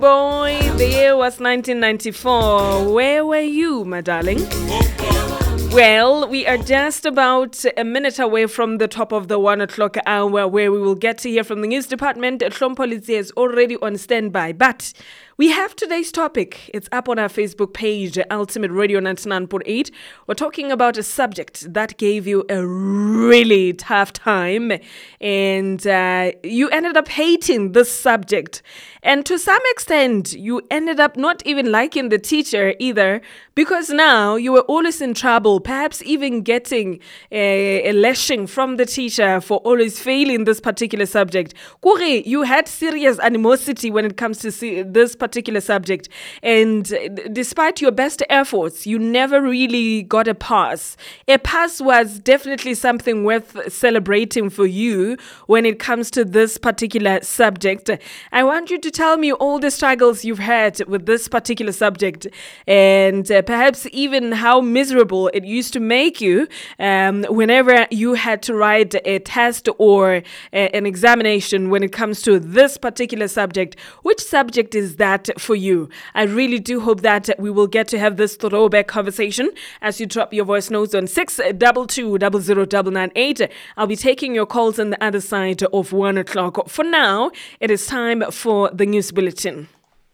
Boy, the year was 1994. Where were you, my darling? Well, we are just about a minute away from the top of the 1 o'clock hour, where we will get to hear from the news department. Hlompolitse is already on standby, but we have today's topic. It's up on our Facebook page, Ultimate Radio 99.8. We're talking about a subject that gave you a really tough time, and you ended up hating this subject. And to some extent, you ended up not even liking the teacher either, because now you were always in trouble, perhaps even getting a lashing from the teacher for always failing this particular subject. Kore, you had serious animosity when it comes to this particular subject. And despite your best efforts, you never really got a pass. A pass was definitely something worth celebrating for you when it comes to this particular subject. I want you to tell me all the struggles you've had with this particular subject, and perhaps even how miserable it used to make you whenever you had to write a test or an examination when it comes to this particular subject. Which subject is that for you? I really do hope that we will get to have this throwback conversation as you drop your voice notes on 622-009998. I'll be taking your calls on the other side of 1 o'clock. For now, it is time for the news bulletin.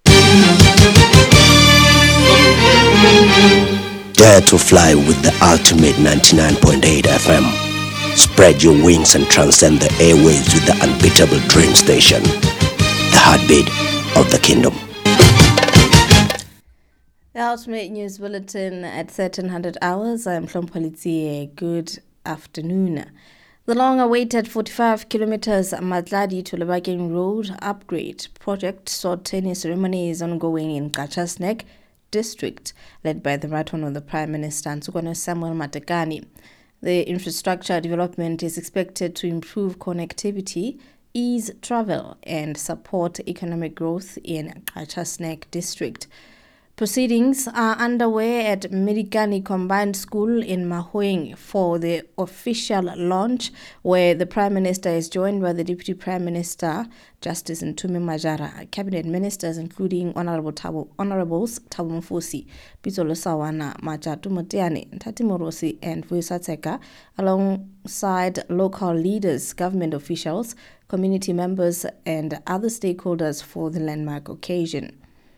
Dare to fly with the ultimate 99.8 FM. Spread your wings and transcend the airwaves with the unbeatable dream station. The heartbeat of the kingdom. The Ultimate News Bulletin at 1300 hours. I'm Hlompolitse. Good afternoon. The long-awaited 45 kilometers Matladi to Lebakeng Road upgrade project saw tennis ceremonies ongoing in Gachasnek district, led by the Raton of the Prime Minister Nsukwana Samuel Matekane. The infrastructure development is expected to improve connectivity, ease travel, and support economic growth in Gachasnek district. Proceedings are underway at Medikani Combined School in Mahoeng for the official launch, where the Prime Minister is joined by the Deputy Prime Minister, Justice Ntumi Majara, Cabinet Ministers including Honorables Thabo Mfusi, Pitso Sawana, Majatu Moteane, Ntati Morosi, and Vuisa Tseka, alongside local leaders, government officials, community members, and other stakeholders for the landmark occasion.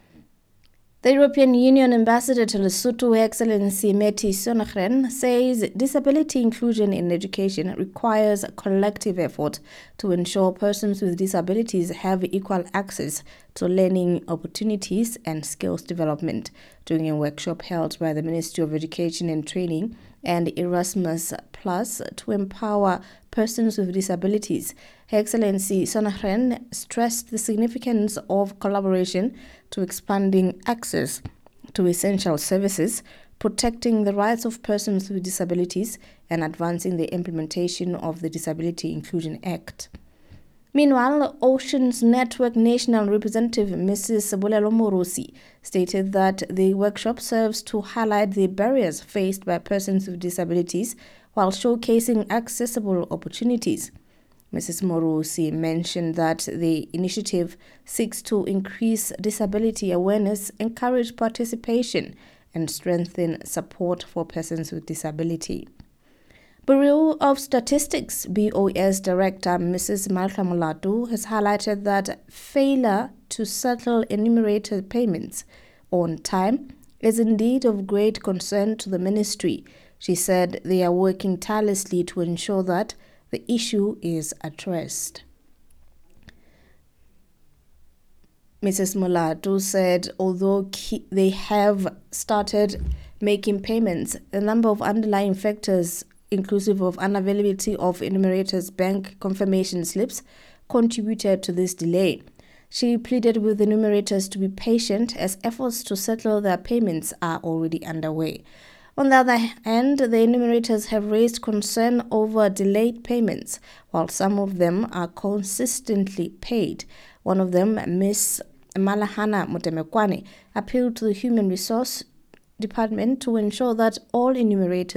The European Union Ambassador to Lesotho, Her Excellency Meti Sonagren, says disability inclusion in education requires a collective effort to ensure persons with disabilities have equal access to learning opportunities and skills development. During a workshop held by the Ministry of Education and Training and Erasmus Plus to empower persons with disabilities, Her Excellency Sonagren stressed the significance of collaboration to expanding access to essential services, protecting the rights of persons with disabilities, and advancing the implementation of the Disability Inclusion Act. Meanwhile, Oceans Network National Representative Mrs. Bolelo Morosi stated that the workshop serves to highlight the barriers faced by persons with disabilities while showcasing accessible opportunities. Mrs. Morosi mentioned that the initiative seeks to increase disability awareness, encourage participation, and strengthen support for persons with disability. Bureau of Statistics BOS Director Mrs. Malka Mulatu has highlighted that failure to settle enumerated payments on time is indeed of great concern to the ministry. She said they are working tirelessly to ensure that the issue is addressed. Mrs. Mulatu said although they have started making payments, the number of underlying factors inclusive of unavailability of enumerators' bank confirmation slips contributed to this delay. She pleaded with enumerators to be patient as efforts to settle their payments are already underway. On the other hand, the enumerators have raised concern over delayed payments, while some of them are consistently paid. One of them, Ms. Malahana Mutemekwane, appealed to the Human Resource Department to ensure that all enumerators